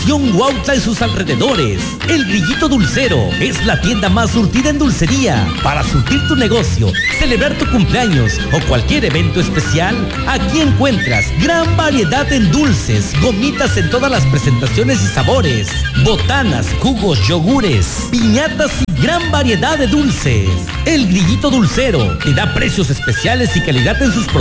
Urbanización Huautla y sus alrededores. El Grillito Dulcero es la tienda más surtida en dulcería. Para surtir tu negocio, celebrar tu cumpleaños o cualquier evento especial, aquí encuentras gran variedad en dulces, gomitas en todas las presentaciones y sabores, botanas, jugos, yogures, piñatas y gran variedad de dulces. El Grillito Dulcero te da precios especiales y calidad en sus productos.